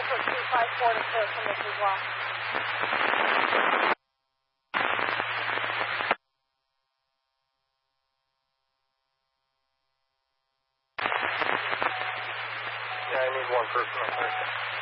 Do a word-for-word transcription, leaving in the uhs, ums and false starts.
for two five four to clear from this as well. Yeah, I need one person on Thursday.